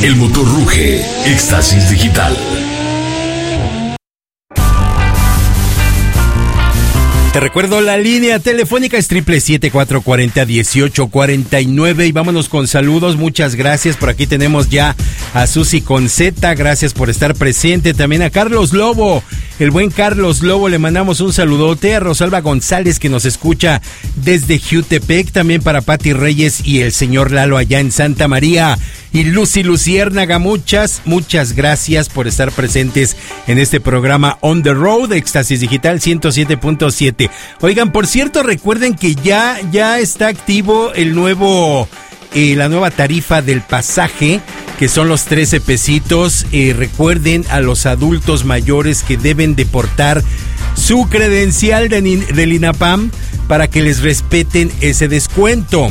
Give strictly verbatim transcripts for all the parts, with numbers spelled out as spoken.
El motor ruge. Éxtasis digital. Te recuerdo la línea telefónica es triple siete cuatro cuatro cero dieciocho cuarenta y nueve y vámonos con saludos. Muchas gracias. Por aquí tenemos ya a Susi con Z. Gracias por estar presente. También a Carlos Lobo. El buen Carlos Lobo, le mandamos un saludote. A Rosalba González, que nos escucha desde Jutepec. También para Pati Reyes y el señor Lalo allá en Santa María. Y Lucy Luciérnaga, muchas, muchas gracias por estar presentes en este programa On the Road, Éxtasis Digital ciento siete punto siete. Oigan, por cierto, recuerden que ya, ya está activo el nuevo, eh, la nueva tarifa del pasaje, que son los trece pesitos. Eh, recuerden a los adultos mayores que deben de portar su credencial de, del INAPAM para que les respeten ese descuento.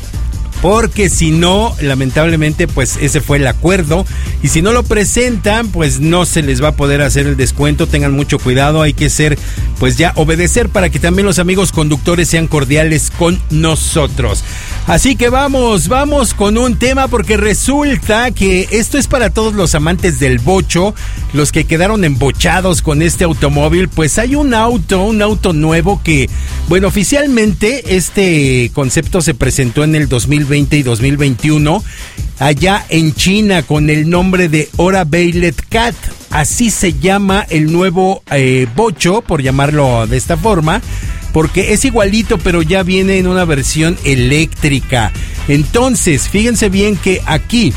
Porque si no, lamentablemente, pues ese fue el acuerdo. Y si no lo presentan, pues no se les va a poder hacer el descuento. Tengan mucho cuidado, hay que ser, pues ya obedecer para que también los amigos conductores sean cordiales con nosotros. Así que vamos, vamos con un tema, porque resulta que esto es para todos los amantes del bocho, los que quedaron embochados con este automóvil. Pues hay un auto, un auto nuevo que, bueno, oficialmente este concepto se presentó en el dos mil veinte y dos mil veintiuno allá en China con el nombre de Ora Violet Cat. Así se llama el nuevo eh, bocho, por llamarlo de esta forma, porque es igualito, pero ya viene en una versión eléctrica. Entonces, fíjense bien que aquí,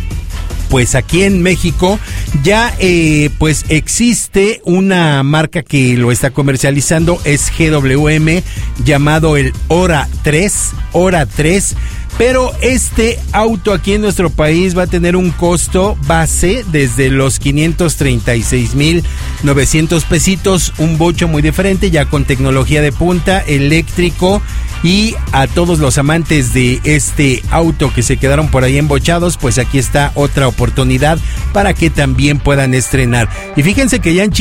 pues aquí en México ya eh, pues existe una marca que lo está comercializando, es G W M, llamado el Ora tres, Ora tres. Pero este auto aquí en nuestro país va a tener un costo base desde los quinientos treinta y seis mil novecientos pesitos, un bocho muy diferente, ya con tecnología de punta, eléctrico. Y a todos los amantes de este auto que se quedaron por ahí embochados, pues aquí está otra oportunidad para que también puedan estrenar. Y fíjense que ya en